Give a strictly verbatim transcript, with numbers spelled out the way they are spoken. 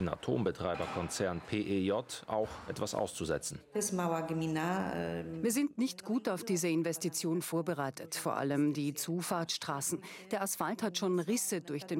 Atombetreiberkonzern P E J auch etwas auszusetzen. Wir sind nicht gut auf diese Investition vorbereitet, vor allem die Zufahrtsstraßen. Der Asphalt hat schon Risse durch den